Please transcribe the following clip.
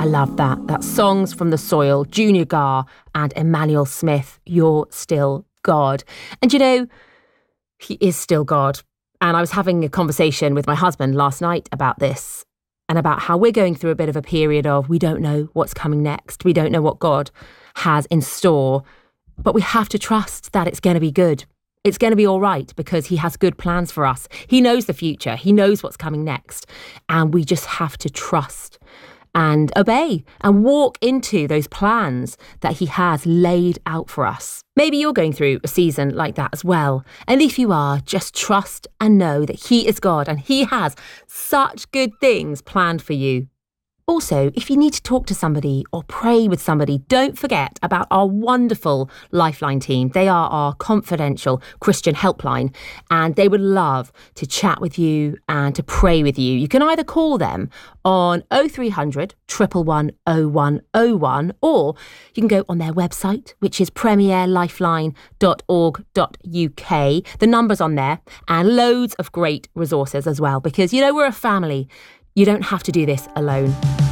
I love that. That's Songs from the Soil, Junior Gar and Emmanuel Smith, You're Still God. And you know, he is still God. And I was having a conversation with my husband last night about this and about how we're going through a bit of a period of we don't know what's coming next. We don't know what God has in store, but we have to trust that it's going to be good. It's going to be all right because he has good plans for us. He knows the future. He knows what's coming next. And we just have to trust and obey and walk into those plans that he has laid out for us. Maybe you're going through a season like that as well. And if you are, just trust and know that he is God and he has such good things planned for you. Also, if you need to talk to somebody or pray with somebody, don't forget about our wonderful Lifeline team. They are our confidential Christian helpline and they would love to chat with you and to pray with you. You can either call them on 0300 111 0101 or you can go on their website, which is premierlifeline.org.uk. The number's on there and loads of great resources as well because, you know, we're a family. You don't have to do this alone.